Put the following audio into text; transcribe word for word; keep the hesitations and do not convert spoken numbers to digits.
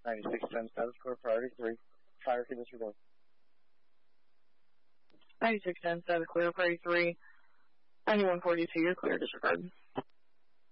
ninety-six ten status clear, priority three. Fire key disregard. ninety-six ten status clear, priority three. ninety-one forty-two, you're clear, disregard.